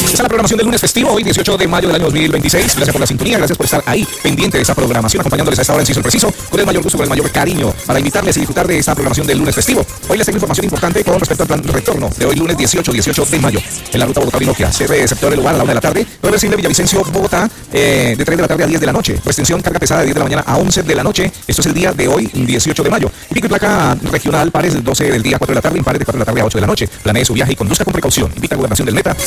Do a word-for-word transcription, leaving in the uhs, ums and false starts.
Esta es la programación del lunes festivo, hoy dieciocho de mayo del año dos mil veintiséis. Gracias por la sintonía, gracias por estar ahí, pendiente de esta programación, acompañándoles a esta hora en Ciso el Preciso, con el mayor gusto, con el mayor cariño, para invitarles y disfrutar de esta programación del lunes festivo. Hoy les tengo información importante con respecto al plan de retorno de hoy lunes dieciocho de mayo. En la ruta Bogotá-Orinoquia, cierre de sector del lugar a la una de la tarde, reversible Villavicencio, Bogotá, eh, de tres de la tarde a diez de la noche. Restricción carga pesada de diez de la mañana a once de la noche. Esto es el día de hoy, dieciocho de mayo. Y pico y placa regional, pares doce del día, cuatro de la tarde, impares de cuatro de la tarde a ocho de la noche. Planee su viaje y conduzca con precaución. Invita a Gobernación del Meta.